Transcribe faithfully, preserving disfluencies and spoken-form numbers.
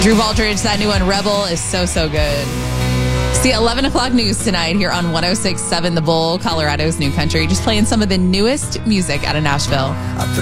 Drew Baldridge, that new one, Rebel, is so, so good. It's the eleven o'clock news tonight here on one oh six point seven The Bull, Colorado's new country. Just playing some of the newest music out of Nashville.